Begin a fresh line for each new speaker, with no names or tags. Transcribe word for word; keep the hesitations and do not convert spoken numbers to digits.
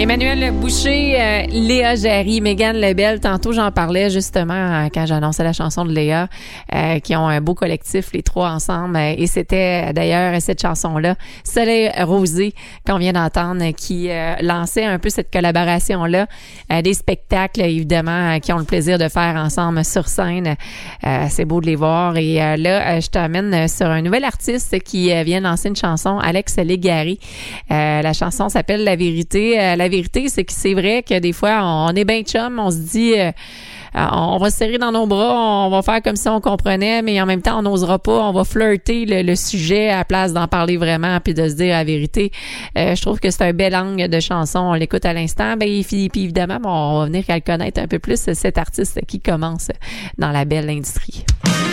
Emmanuel Boucher, euh, Léa Jarry, Mégane Lebel. Tantôt, j'en parlais justement euh, quand j'annonçais la chanson de Léa, euh, qui ont un beau collectif, les trois ensemble. Euh, et c'était euh, d'ailleurs cette chanson-là, Soleil Rosé, qu'on vient d'entendre, qui euh, lançait un peu cette collaboration-là. Euh, des spectacles, évidemment, euh, qui ont le plaisir de faire ensemble sur scène. Euh, c'est beau de les voir. Et euh, là, euh, je t'amène sur un nouvel artiste qui euh, vient lancer une chanson, Alex Légaré. Euh, la chanson s'appelle La Vérité. Euh, la vérité, c'est que c'est vrai que des fois, on est bien chum, on se dit, euh, on va se serrer dans nos bras, on va faire comme si on comprenait, mais en même temps, on n'osera pas, on va flirter le, le sujet à la place d'en parler vraiment puis de se dire la vérité. Euh, je trouve que c'est un bel angle de chanson. On l'écoute à l'instant. Ben, et puis, puis évidemment, bon, on va venir qu'à le connaître un peu plus, cet artiste qui commence dans la belle industrie.